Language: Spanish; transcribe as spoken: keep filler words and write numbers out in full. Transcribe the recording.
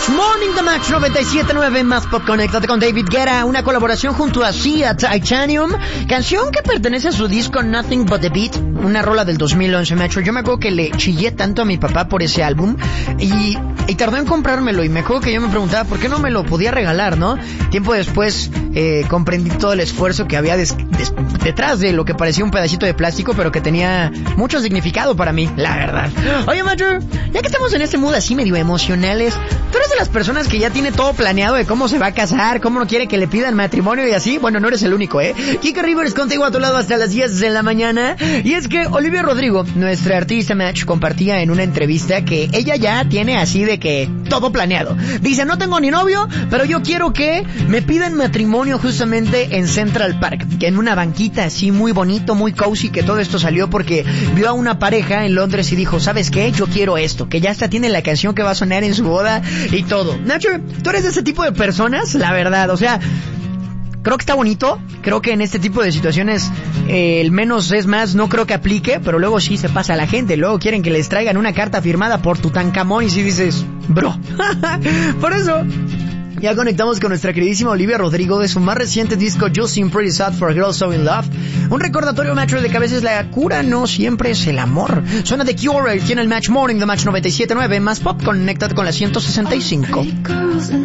Match, Morning the Match noventa y siete punto nueve más Pop. Conéctate con David Guetta, una colaboración junto a Sia, Titanium, canción que pertenece a su disco Nothing But The Beat, una rola del dos mil once, Metro. Yo me acuerdo que le chillé tanto a mi papá por ese álbum y, y tardó en comprármelo, y me acuerdo que yo me preguntaba por qué no me lo podía regalar, ¿no? Tiempo después eh, comprendí todo el esfuerzo que había des, des, detrás de lo que parecía un pedacito de plástico, pero que tenía mucho significado para mí, la verdad. Oye, Metro, ya que estamos en este mood así medio emocionales, ¿tú eres de las personas que ya tiene todo planeado de cómo se va a casar, cómo no quiere que le pidan matrimonio y así? Bueno, no eres el único, ¿eh? Kika Rivers contigo a tu lado hasta las diez de la mañana. Y es que Olivia Rodrigo, nuestra artista Match, compartía en una entrevista que ella ya tiene así de que todo planeado. Dice, no tengo ni novio, pero yo quiero que me pidan matrimonio justamente en Central Park, que en una banquita así muy bonito, muy cozy, que todo esto salió porque vio a una pareja en Londres y dijo, ¿sabes qué? Yo quiero esto, que ya hasta tiene la canción que va a sonar en su boda y todo. Nacho, ¿tú eres de ese tipo de personas? La verdad, o sea, creo que está bonito, creo que en este tipo de situaciones eh, el menos es más no creo que aplique, pero luego sí se pasa a la gente, luego quieren que les traigan una carta firmada por Tutankamón y si dices, bro, por eso ya conectamos con nuestra queridísima Olivia Rodrigo de su más reciente disco You Seem Pretty Sad for a Girl So In Love. Un recordatorio, Metro, de que a veces la cura no siempre es el amor. Suena The Cure, tiene el Match Morning, The Match noventa y siete punto nueve más Pop. Conéctate con la ciento sesenta y cinco.